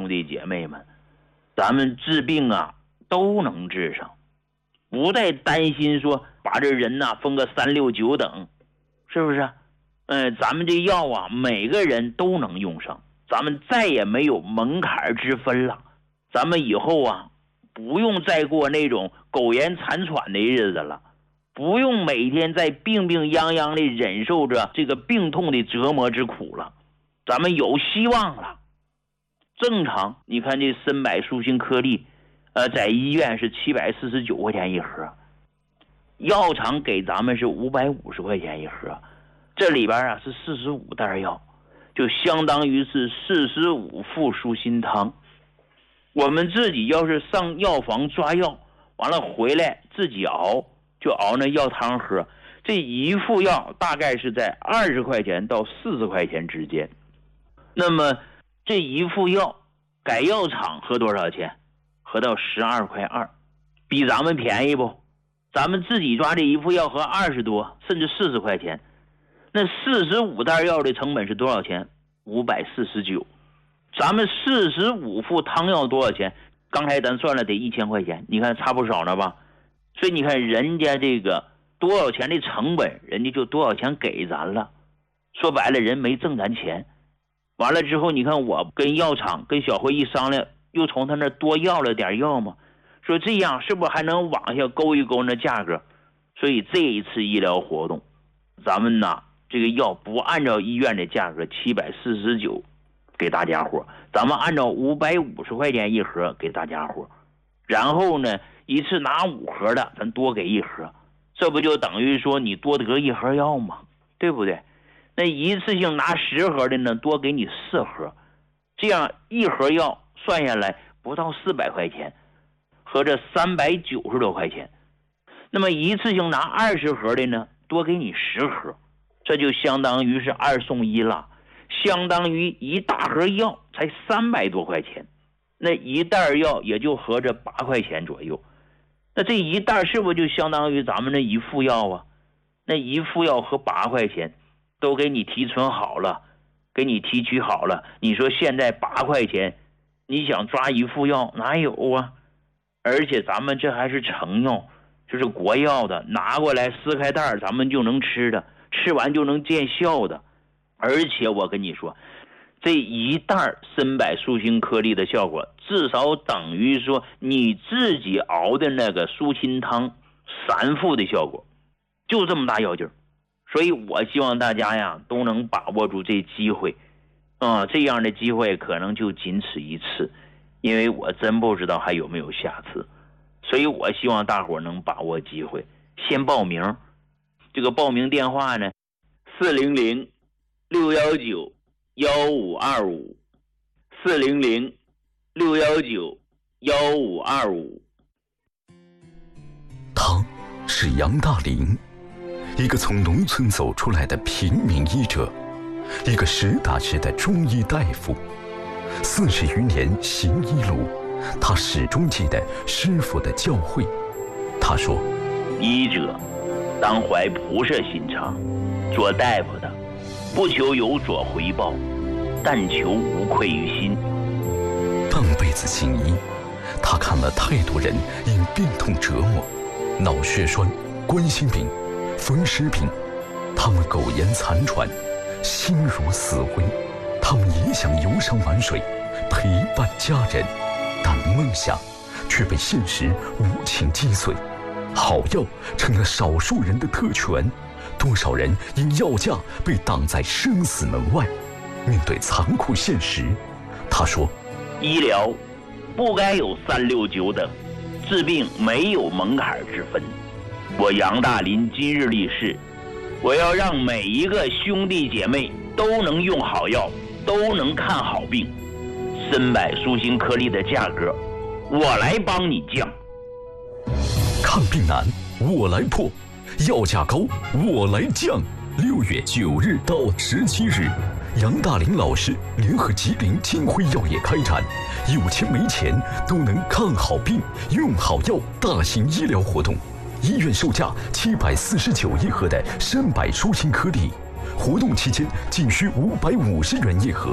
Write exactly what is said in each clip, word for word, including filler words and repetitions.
弟姐妹们，咱们治病啊都能治上，不再担心说把这人呐、啊、分个三六九等，是不是？嗯，咱们这药啊每个人都能用上，咱们再也没有门槛之分了。咱们以后啊不用再过那种苟延残喘的日子了，不用每天在病病殃殃的忍受着这个病痛的折磨之苦了，咱们有希望了。正常你看这参柏舒心颗粒呃，在医院是七百四十九块钱一盒，药厂给咱们是五百五十块钱一盒，这里边啊是四十五袋药，就相当于是四十五副舒心汤。我们自己要是上药房抓药，完了回来自己熬，就熬那药汤喝，这一副药大概是在二十块钱到四十块钱之间。那么这一副药改药厂合多少钱？合到十二块二，比咱们便宜不？咱们自己抓这一副药合二十多，甚至四十块钱。那四十五袋药的成本是多少钱？五百四十九。咱们四十五副汤药多少钱？刚才咱算了得一千块钱，你看差不少了吧？所以你看人家这个多少钱的成本，人家就多少钱给咱了。说白了，人没挣咱钱。完了之后，你看我跟药厂跟小辉一商量，又从他那多要了点药嘛，说这样是不是还能往下勾一勾那价格？所以这一次医疗活动，咱们呢这个药不按照医院的价格七百四十九给大家伙，咱们按照五百五十块钱一盒给大家伙，然后呢一次拿五盒的咱多给一盒，这不就等于说你多得一盒药吗？对不对？那一次性拿十盒的呢多给你四盒，这样一盒药算下来不到四百块钱，合着三百九十多块钱。那么一次性拿二十盒的呢多给你十盒，这就相当于是二送一了，相当于一大盒药才三百多块钱，那一袋药也就合着八块钱左右。那这一袋是不是就相当于咱们那一副药啊？那一副药合八块钱，都给你提存好了，给你提取好了。你说现在八块钱，你想抓一副药哪有啊？而且咱们这还是成药，就是国药的，拿过来撕开袋咱们就能吃的，吃完就能见效的。而且我跟你说，这一袋参柏舒心颗粒的效果至少等于说你自己熬的那个舒心汤三副的效果，就这么大药劲儿。所以我希望大家呀都能把握住这机会啊、嗯，这样的机会可能就仅此一次，因为我真不知道还有没有下次。所以我希望大伙能把握机会，先报名。这个报名电话呢四零零六一九一五二五 四零零六一九一五二五。 他是杨大林，一个从农村走出来的平民医者，一个实打实的中医大夫。四十余年行医路，他始终记得师傅的教诲。他说： 医者当怀菩萨心肠，做大夫的不求有所回报，但求无愧于心。 半辈子行医，他看了太多人因病痛折磨，脑血栓、冠心病、风湿病，他们苟延残喘，心如死灰。他们也想游山玩水，陪伴家人，但梦想却被现实无情击碎。好药成了少数人的特权，多少人因药价被挡在生死门外。面对残酷现实，他说： 医疗不该有三六九等，治病没有门槛之分。我杨大林今日立誓，我要让每一个兄弟姐妹都能用好药，都能看好病。参柏舒心颗粒的价格我来帮你降。 看病难我来破，药价高我来降。六月九日到十七日，杨大林老师联合吉林金辉药业开展有钱没钱都能看好病用好药大型医疗活动。医院售价七百四十九一盒的参柏舒心颗粒，活动期间仅需五百五十元一盒。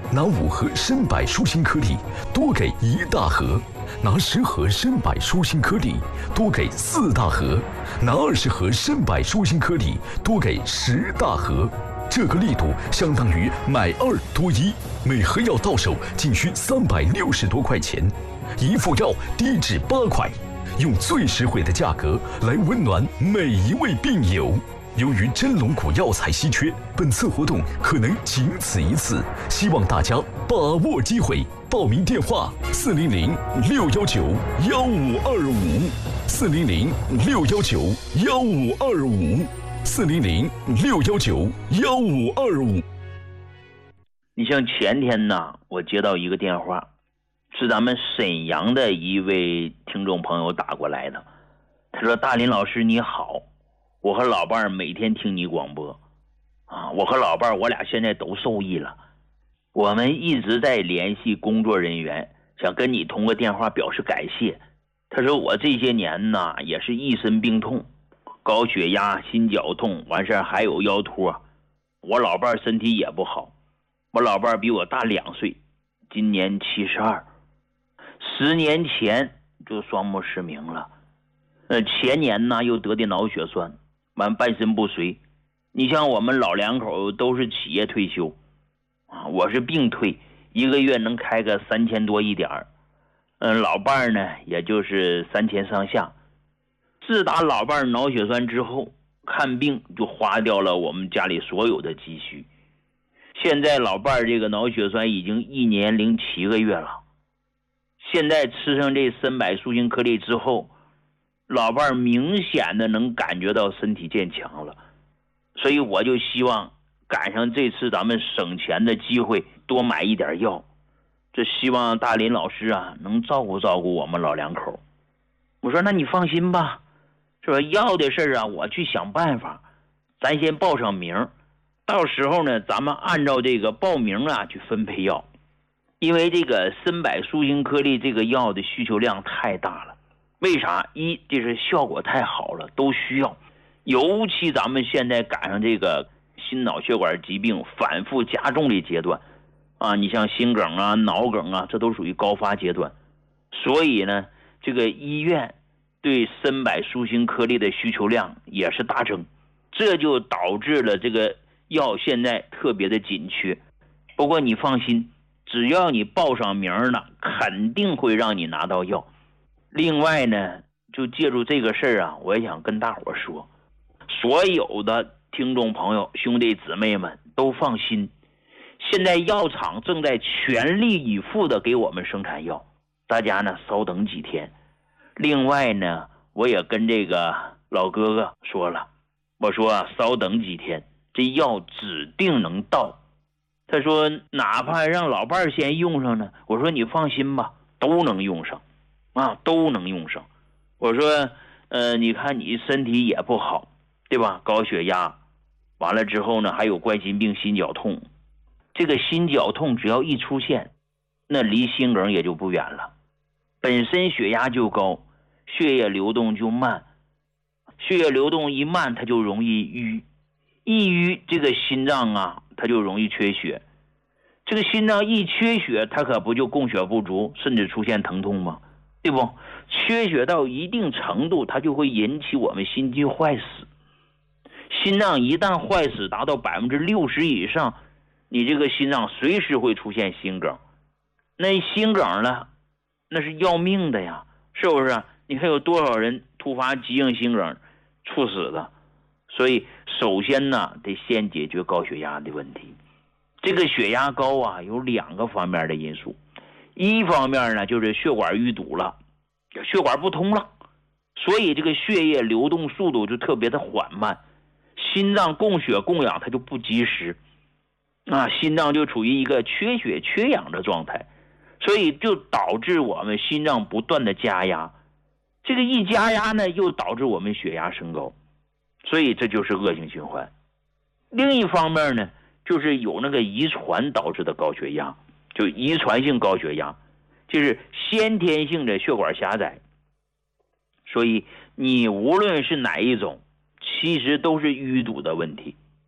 拿五盒参柏舒心颗粒多给一大盒，拿十盒参柏舒心颗粒多给四大盒，拿二十盒参柏舒心颗粒多给十大盒。这个力度相当于买二多一，每盒药到手仅需三百六十多块钱，一副药低至八块，用最实惠的价格来温暖每一位病友。由于真龙骨药材稀缺，本次活动可能仅此一次，希望大家把握机会。报名电话：四零零六幺九幺五二五，四零零六幺九幺五二五，四零零六幺九幺五二五。 你像前天呢，我接到一个电话，是咱们沈阳的一位听众朋友打过来的。他说：“大林老师你好。我和老伴儿每天听你广播，啊，我和老伴儿我俩现在都受益了。我们一直在联系工作人员，想跟你通个电话表示感谢。他说我这些年呢也是一身病痛，高血压、心绞痛，完事儿还有腰托。我老伴儿身体也不好，我老伴儿比我大两岁，今年七十二，十年前就双目失明了。呃，前年呢又得的脑血栓。”完半身不遂，你像我们老两口都是企业退休啊，我是病退，一个月能开个三千多一点儿，嗯，老伴儿呢也就是三千上下。自打老伴儿脑血栓之后，看病就花掉了我们家里所有的积蓄。现在老伴儿这个脑血栓已经一年零七个月了，现在吃上这参柏舒心颗粒之后，老伴儿明显的能感觉到身体渐强了，所以我就希望赶上这次咱们省钱的机会，多买一点药。这希望大林老师啊能照顾照顾我们老两口。我说那你放心吧，是吧？药的事啊我去想办法，咱先报上名，到时候呢咱们按照这个报名啊去分配药。因为这个参柏舒心颗粒这个药的需求量太大了。为啥？一，这是效果太好了，都需要。尤其咱们现在赶上这个心脑血管疾病反复加重的阶段啊，你像心梗啊、脑梗啊，这都属于高发阶段。所以呢，这个医院对参柏舒心颗粒的需求量也是大增，这就导致了这个药现在特别的紧缺。不过你放心，只要你报上名了，肯定会让你拿到药。另外呢，就借助这个事儿啊，我也想跟大伙说，所有的听众朋友、兄弟姊妹们都放心，现在药厂正在全力以赴的给我们生产药，大家呢稍等几天。另外呢，我也跟这个老哥哥说了，我说啊，稍等几天，这药指定能到。他说哪怕让老伴儿先用上呢，我说你放心吧，都能用上啊，都能用上。我说呃，你看你身体也不好，对吧？高血压，完了之后呢还有冠心病、心绞痛。这个心绞痛只要一出现，那离心梗也就不远了。本身血压就高，血液流动就慢，血液流动一慢，它就容易淤，一淤这个心脏啊它就容易缺血。这个心脏一缺血，它可不就供血不足，甚至出现疼痛吗？对不？缺血到一定程度，它就会引起我们心肌坏死。心脏一旦坏死达到百分之六十以上，你这个心脏随时会出现心梗。那心梗呢，那是要命的呀，是不是？你看有多少人突发急性心梗猝死的？所以首先呢，得先解决高血压的问题。这个血压高啊，有两个方面的因素。一方面呢，就是血管淤堵了，血管不通了，所以这个血液流动速度就特别的缓慢，心脏供血供氧它就不及时啊，心脏就处于一个缺血缺氧的状态，所以就导致我们心脏不断的加压，这个一加压呢，又导致我们血压升高，所以这就是恶性循环。另一方面呢，就是有那个遗传导致的高血压，就遗传性高血压，就是先天性的血管狭窄。所以你无论是哪一种，其实都是淤堵的问题。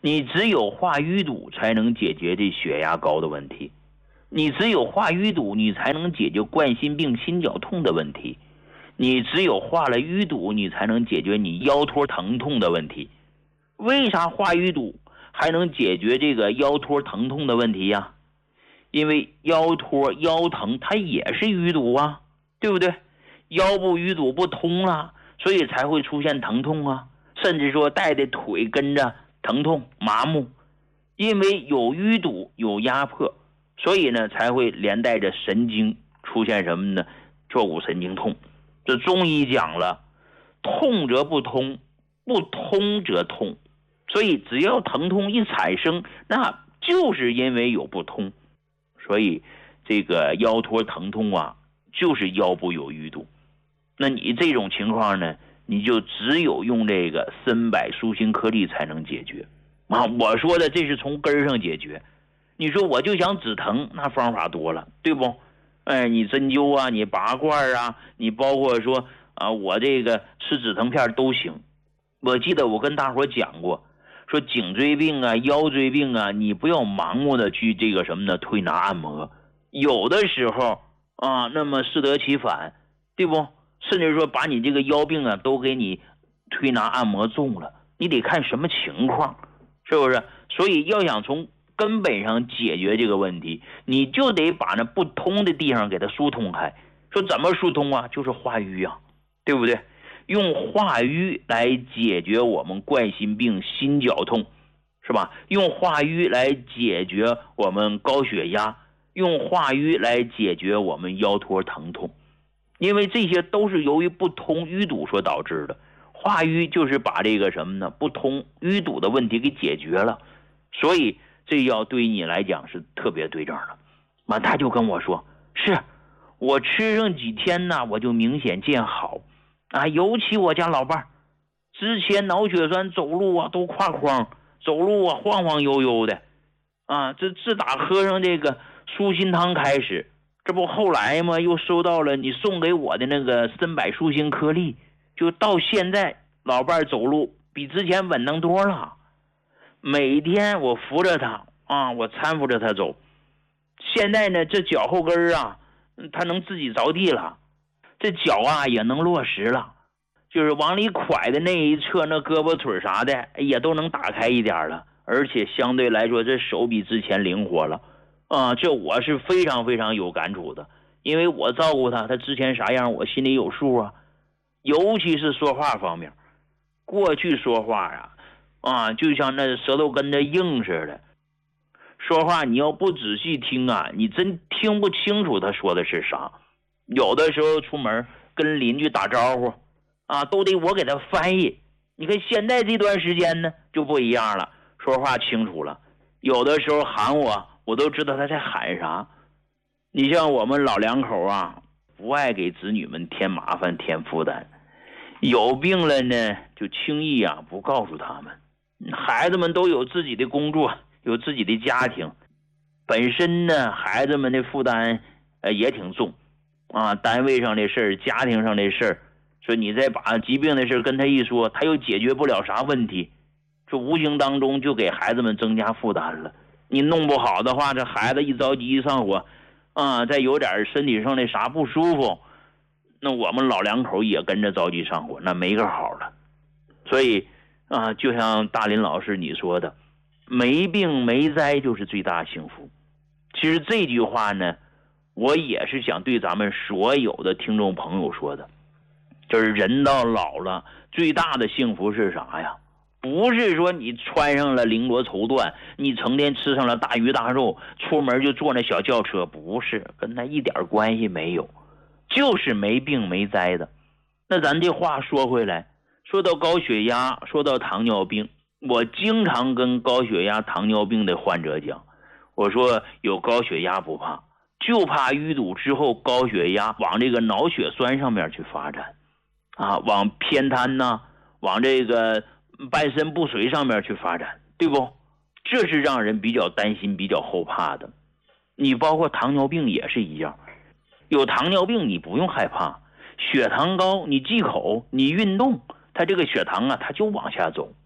你只有化淤堵才能解决这血压高的问题，你只有化淤堵你才能解决冠心病心绞痛的问题，你只有化了淤堵你才能解决你腰托疼痛的问题。为啥化淤堵还能解决这个腰托疼痛的问题呀？因为腰托腰疼它也是淤堵啊，对不对？腰部淤堵不通了，所以才会出现疼痛啊，甚至说带的腿跟着疼痛麻木。因为有淤堵有压迫，所以呢才会连带着神经出现什么呢？坐骨神经痛。这中医讲了，痛则不通，不通则痛，所以只要疼痛一产生，那就是因为有不通。所以这个腰托疼痛啊，就是腰部有淤堵。那你这种情况呢，你就只有用这个参柏舒心颗粒才能解决啊。我说的这是从根上解决。你说我就想止疼，那方法多了，对不？哎，你针灸啊，你拔罐啊，你包括说啊，我这个吃止疼片都行。我记得我跟大伙讲过，说颈椎病啊、腰椎病啊，你不要盲目的去这个什么呢？推拿按摩，有的时候啊，那么适得其反，对不？甚至说把你这个腰病啊都给你推拿按摩中了，你得看什么情况，是不是？所以要想从根本上解决这个问题，你就得把那不通的地方给它疏通开。说怎么疏通啊？就是化瘀啊，对不对？用化瘀来解决我们冠心病心绞痛，是吧？用化瘀来解决我们高血压，用化瘀来解决我们腰托疼痛。因为这些都是由于不通淤堵所导致的，化瘀就是把这个什么呢？不通淤堵的问题给解决了，所以这药对于你来讲是特别对症的。那他就跟我说，是我吃上几天呢，我就明显见好啊。尤其我家老伴儿之前脑血栓走路啊都挎筐，走路啊晃晃悠悠的啊，这自打喝上这个舒心汤开始，这不后来嘛又收到了你送给我的那个参柏舒心颗粒，就到现在老伴儿走路比之前稳当多了。每天我扶着他啊，我搀扶着他走。现在呢，这脚后跟啊，他能自己着地了，这脚啊也能落实了，就是往里拐的那一侧，那胳膊腿啥的也都能打开一点了，而且相对来说这手比之前灵活了啊，这我是非常非常有感触的，因为我照顾他，他之前啥样我心里有数啊。尤其是说话方面，过去说话啊啊，就像那舌头跟着硬似的，说话你要不仔细听啊，你真听不清楚他说的是啥。有的时候出门跟邻居打招呼啊，都得我给他翻译。你看现在这段时间呢就不一样了，说话清楚了，有的时候喊我我都知道他在喊啥。你像我们老两口啊，不爱给子女们添麻烦添负担，有病了呢就轻易啊不告诉他们。孩子们都有自己的工作，有自己的家庭，本身呢孩子们的负担呃也挺重啊，单位上的事儿，家庭上的事儿，说你再把疾病的事跟他一说，他又解决不了啥问题，这无形当中就给孩子们增加负担了。你弄不好的话，这孩子一着急一上火啊，再有点身体上的啥不舒服，那我们老两口也跟着着急上火，那没个好了。所以啊，就像大林老师你说的，没病没灾就是最大幸福。其实这句话呢，我也是想对咱们所有的听众朋友说的，就是人到老了，最大的幸福是啥呀？不是说你穿上了绫罗绸缎，你成天吃上了大鱼大肉，出门就坐那小轿车，不是，跟他一点关系没有，就是没病没灾的。那咱这话说回来，说到高血压，说到糖尿病，我经常跟高血压糖尿病的患者讲，我说有高血压不怕，就怕淤堵之后高血压往这个脑血栓上面去发展啊，往偏瘫呐、啊，往这个半身不遂上面去发展，对不？这是让人比较担心比较后怕的。你包括糖尿病也是一样，有糖尿病你不用害怕，血糖高你忌口你运动，它这个血糖啊它就往下走。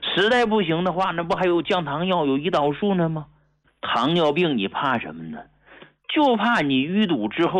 实在不行的话，那不还有降糖药，有胰岛素呢吗？糖尿病你怕什么呢？就怕你淤堵之后